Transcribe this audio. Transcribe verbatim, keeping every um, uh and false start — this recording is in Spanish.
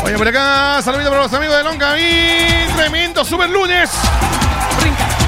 Oye, por acá, saludito para los amigos de Longaví. Tremendo super lunes. Brinca.